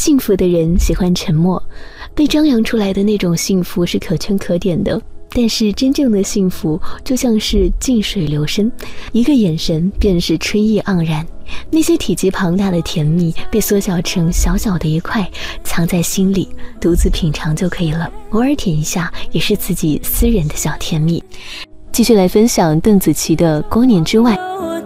幸福的人喜欢沉默，被张扬出来的那种幸福是可圈可点的，但是真正的幸福就像是静水流深，一个眼神便是春意盎然。那些体积庞大的甜蜜被缩小成小小的一块，藏在心里，独自品尝就可以了，偶尔舔一下也是自己私人的小甜蜜。继续来分享邓紫棋的《光年之外》。